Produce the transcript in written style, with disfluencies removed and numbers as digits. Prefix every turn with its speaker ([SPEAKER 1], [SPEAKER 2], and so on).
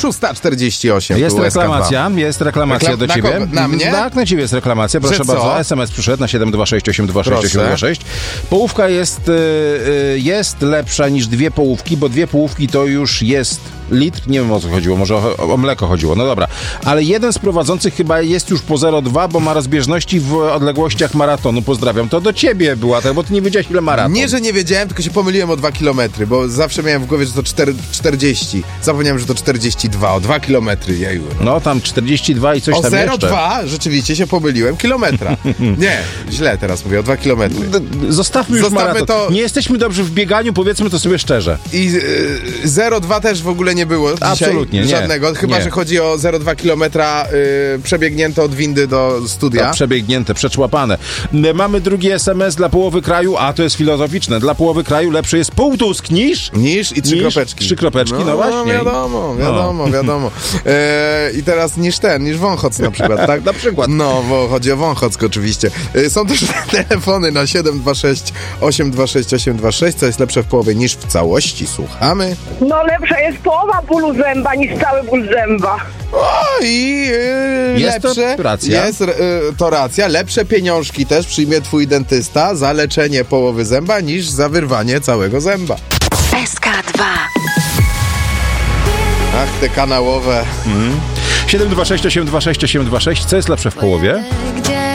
[SPEAKER 1] 6:48.
[SPEAKER 2] Jest reklamacja do ciebie.
[SPEAKER 1] Na mnie?
[SPEAKER 2] Tak, na ciebie jest reklamacja. Proszę bardzo. SMS przyszedł na 726826826. Połówka jest lepsza niż dwie połówki, bo dwie połówki to już jest litr. Nie wiem, o co chodziło. Może o mleko chodziło. No dobra. Ale jeden z prowadzących chyba jest już po 0,2, bo ma rozbieżności w odległościach maratonu. Pozdrawiam. To do ciebie była, tak? Bo ty nie wiedziałeś, ile maraton.
[SPEAKER 1] Nie, że nie wiedziałem, tylko się pomyliłem o 2 kilometry, bo zawsze miałem w głowie, że to 40. Zapomniałem, że to 42, o 2 kilometry. Jeju.
[SPEAKER 2] No tam 42 i coś
[SPEAKER 1] o
[SPEAKER 2] tam jeszcze.
[SPEAKER 1] O 0,2 rzeczywiście się pomyliłem kilometra. Nie, źle teraz mówię, o 2 kilometry.
[SPEAKER 2] Zostawmy już maraton.
[SPEAKER 1] To.
[SPEAKER 2] Nie jesteśmy dobrzy w bieganiu, powiedzmy to sobie szczerze.
[SPEAKER 1] I 0,2 też w ogóle nie było dzisiaj.
[SPEAKER 2] Absolutnie,
[SPEAKER 1] żadnego.
[SPEAKER 2] Nie.
[SPEAKER 1] Chyba, że chodzi o 0,2 kilometra przebiegnięte od windy do studia.
[SPEAKER 2] Tak, przebiegnięte, przeczłapane. Mamy drugi SMS dla połowy kraju, a to jest filozoficzne. Dla połowy kraju lepszy jest półtusk niż
[SPEAKER 1] i 3 kropeczki.
[SPEAKER 2] 3 kropeczki, no właśnie.
[SPEAKER 1] Wiadomo. I teraz niż wąchoc na przykład, tak?
[SPEAKER 2] Na przykład.
[SPEAKER 1] No, bo chodzi o wąchock oczywiście. Są też telefony na 726 826 826, co jest lepsze w połowie niż w całości. Słuchamy.
[SPEAKER 3] No lepsza jest połowa bólu zęba niż cały ból zęba.
[SPEAKER 2] Jest
[SPEAKER 1] lepsze,
[SPEAKER 2] to racja.
[SPEAKER 1] Jest to racja. Lepsze pieniążki też przyjmie twój dentysta za leczenie połowy zęba niż za wyrwanie całego zęba.
[SPEAKER 4] SK2.
[SPEAKER 1] Ach, te kanałowe.
[SPEAKER 2] 726 826 826. Co jest lepsze w połowie?